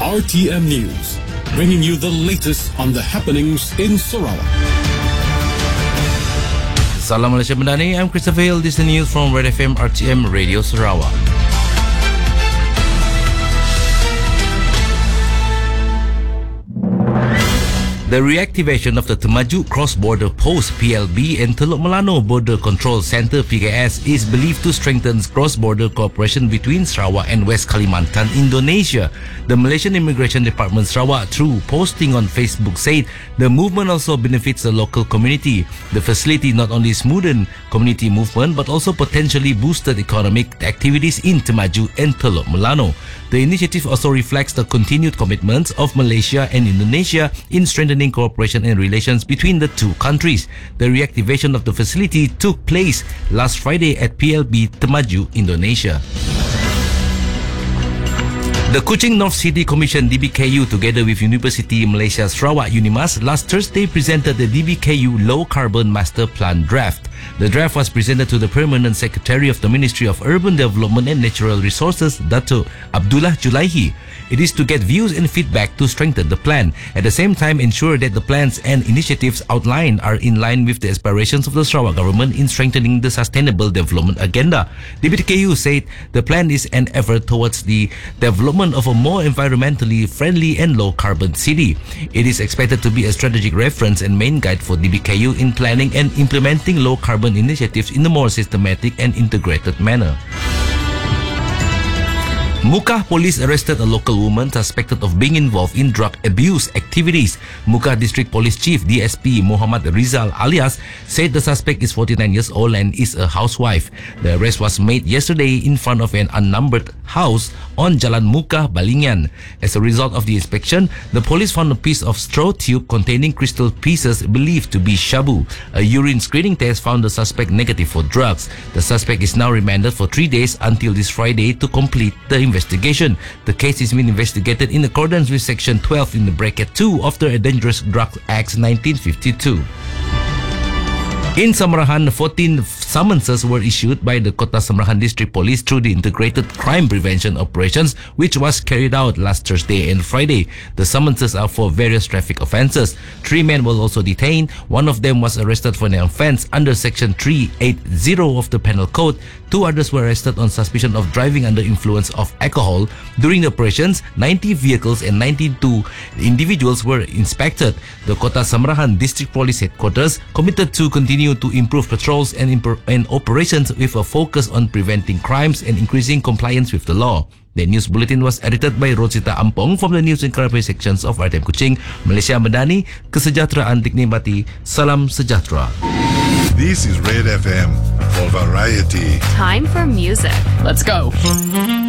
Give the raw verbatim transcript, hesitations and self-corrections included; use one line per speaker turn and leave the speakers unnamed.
R T M News, bringing you the latest on the happenings in Sarawak.
Salam Malaysia Madani, I'm Christopher Hill. This is the news from Red F M R T M Radio Sarawak. The reactivation of the Temaju Cross-Border Post P L B and Teluk Melano Border Control Centre P K S is believed to strengthen cross-border cooperation between Sarawak and West Kalimantan, Indonesia. The Malaysian Immigration Department Sarawak, through posting on Facebook, said the movement also benefits the local community. The facility not only smoothened community movement but also potentially boosted economic activities in Temaju and Teluk Melano. The initiative also reflects the continued commitments of Malaysia and Indonesia in strengthening cooperation and relations between the two countries. The reactivation of the facility took place last Friday at P L B Temaju, Indonesia. The Kuching North City Commission D B K U, together with University Malaysia Sarawak Unimas, last Thursday presented the D B K U Low Carbon Master Plan draft. The draft was presented to the Permanent Secretary of the Ministry of Urban Development and Natural Resources, Dato' Abdullah Julaihi. It is to get views and feedback to strengthen the plan. At the same time, ensure that the plans and initiatives outlined are in line with the aspirations of the Sarawak government in strengthening the sustainable development agenda. D B K U said the plan is an effort towards the development of a more environmentally friendly and low-carbon city. It is expected to be a strategic reference and main guide for D B K U in planning and implementing low-carbon initiatives in a more systematic and integrated manner. Muka Police arrested a local woman suspected of being involved in drug abuse activities. Muka District Police Chief D S P Muhammad Rizal alias said the suspect is forty-nine years old and is a housewife. The arrest was made yesterday in front of an unnumbered house on Jalan Muka, Balingan. As a result of the inspection, the police found a piece of straw tube containing crystal pieces believed to be shabu. A urine screening test found the suspect negative for drugs. The suspect is now remanded for three days until this Friday to complete the investigation. The case is being investigated in accordance with Section twelve in the bracket two of the Dangerous Drugs Act nineteen fifty-two. In Samarahan, fourteen summonses were issued by the Kota Samarahan District Police through the Integrated Crime Prevention Operations, which was carried out last Thursday and Friday. The summonses are for various traffic offences. Three men were also detained. One of them was arrested for an offence under Section three eighty of the Penal Code. Two others were arrested on suspicion of driving under influence of alcohol. During the operations, ninety vehicles and ninety-two individuals were inspected. The Kota Samarahan District Police Headquarters committed to continue to improve patrols and, imp- and operations with a focus on preventing crimes and increasing compliance with the law. The news bulletin was edited by Rosita Ampong from the News and Current sections of R T M Kuching, Malaysia Madani. Kesejahteraan dinikmati. Salam sejahtera.
This is Red F M for variety.
Time for music.
Let's go.